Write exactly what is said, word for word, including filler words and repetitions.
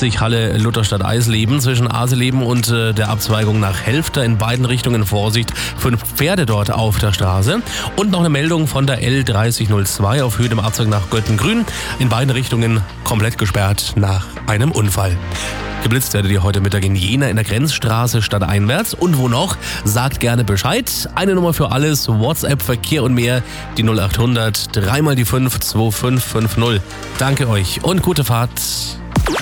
achtzig Halle Lutherstadt Eisleben zwischen Aseleben und äh, der Abzweigung nach Helfter in beiden Richtungen Vorsicht. Fünf Pferde dort auf der Straße. Und noch eine Meldung von der L dreißig null zwei auf Höhe dem Abzweig nach Göttengrün. In beiden Richtungen komplett gesperrt nach einem Unfall. Geblitzt werdet ihr heute Mittag in Jena in der Grenzstraße stadteinwärts. Und wo noch? Sagt gerne Bescheid. Eine Nummer für alles, WhatsApp, Verkehr und mehr, die null achthundert, dreimal die fünf, zwei fünf fünf null. Danke euch und gute Fahrt.